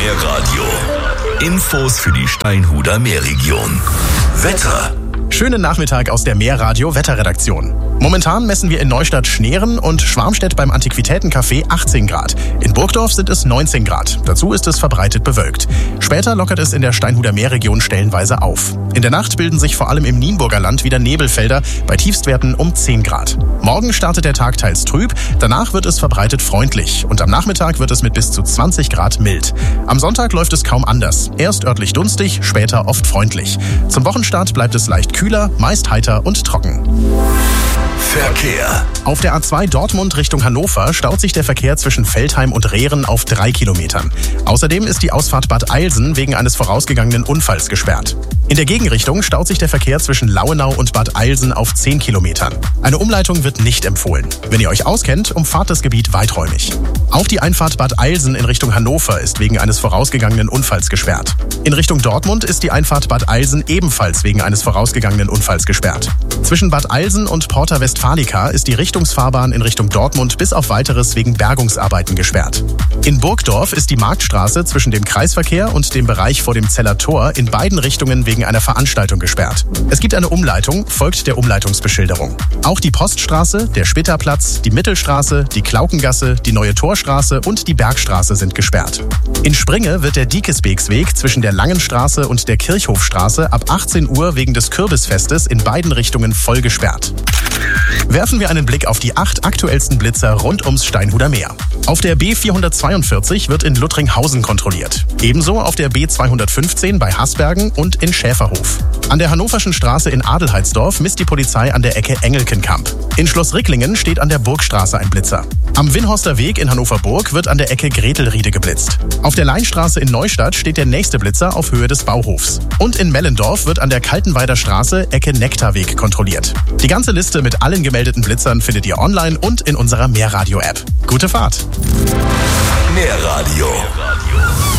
Meerradio. Infos für die Steinhuder Meerregion. Wetter. Schönen Nachmittag aus der Meerradio Wetterredaktion. Momentan messen wir in Neustadt Schneeren und Schwarmstedt beim Antiquitätencafé 18 Grad. In Burgdorf sind es 19 Grad. Dazu ist es verbreitet bewölkt. Später lockert es in der Steinhuder Meerregion stellenweise auf. In der Nacht bilden sich vor allem im Nienburger Land wieder Nebelfelder bei Tiefstwerten um 10 Grad. Morgen startet der Tag teils trüb, danach wird es verbreitet freundlich und am Nachmittag wird es mit bis zu 20 Grad mild. Am Sonntag läuft es kaum anders. Erst örtlich dunstig, später oft freundlich. Zum Wochenstart bleibt es leicht kühler, meist heiter und trocken. Verkehr. Auf der A2 Dortmund Richtung Hannover staut sich der Verkehr zwischen Veltheim und Rehren auf 3 Kilometern. Außerdem ist die Ausfahrt Bad Eilsen wegen eines vorausgegangenen Unfalls gesperrt. In der Gegenrichtung staut sich der Verkehr zwischen Lauenau und Bad Eilsen auf 10 Kilometern. Eine Umleitung wird nicht empfohlen. Wenn ihr euch auskennt, umfahrt das Gebiet weiträumig. Auch die Einfahrt Bad Eilsen in Richtung Hannover ist wegen eines vorausgegangenen Unfalls gesperrt. In Richtung Dortmund ist die Einfahrt Bad Eilsen ebenfalls wegen eines vorausgegangenen Unfalls gesperrt. Zwischen Bad Eilsen und Porta Westfalica ist die Richtungsfahrbahn in Richtung Dortmund bis auf Weiteres wegen Bergungsarbeiten gesperrt. In Burgdorf ist die Marktstraße zwischen dem Kreisverkehr und dem Bereich vor dem Zeller Tor in beiden Richtungen wegen einer Veranstaltung gesperrt. Es gibt eine Umleitung, folgt der Umleitungsbeschilderung. Auch die Poststraße, der Spitterplatz, die Mittelstraße, die Klaukengasse, die Neue Torstraße und die Bergstraße sind gesperrt. In Springe wird der Diekesbeeksweg zwischen der Langenstraße und der Kirchhofstraße ab 18 Uhr wegen des Kürbisfestes in beiden Richtungen voll gesperrt. Werfen wir einen Blick auf die 8 aktuellsten Blitzer rund ums Steinhuder Meer. Auf der B442 wird in Luttringhausen kontrolliert. Ebenso auf der B215 bei Hasbergen und in Schäferhof. An der Hannoverschen Straße in Adelheidsdorf misst die Polizei an der Ecke Engelkenkamp. In Schloss Ricklingen steht an der Burgstraße ein Blitzer. Am Winhorster Weg in Hannover-Burg wird an der Ecke Gretelriede geblitzt. Auf der Leinstraße in Neustadt steht der nächste Blitzer auf Höhe des Bauhofs. Und in Mellendorf wird an der Kaltenweider Straße Ecke Nektarweg kontrolliert. Die ganze Liste mit allen gemeldeten Blitzern findet ihr online und in unserer Meerradio-App. Gute Fahrt! Meerradio.